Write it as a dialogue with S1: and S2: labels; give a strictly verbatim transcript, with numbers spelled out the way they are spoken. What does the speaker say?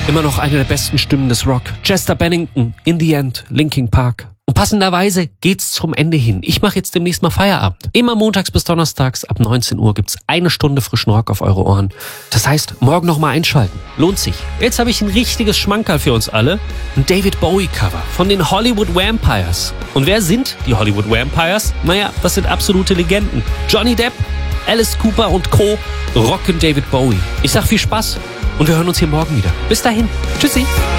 S1: Immer noch eine der besten Stimmen des Rock. Chester Bennington, In the End, Linkin Park. Und passenderweise geht's zum Ende hin. Ich mache jetzt demnächst mal Feierabend. Immer montags bis donnerstags ab neunzehn Uhr gibt's eine Stunde frischen Rock auf eure Ohren. Das heißt, morgen noch mal einschalten. Lohnt sich. Jetzt habe ich ein richtiges Schmankerl für uns alle. Ein David Bowie-Cover von den Hollywood Vampires. Und wer sind die Hollywood Vampires? Naja, das sind absolute Legenden. Johnny Depp, Alice Cooper und Co. rocken David Bowie. Ich sag viel Spaß und wir hören uns hier morgen wieder. Bis dahin. Tschüssi.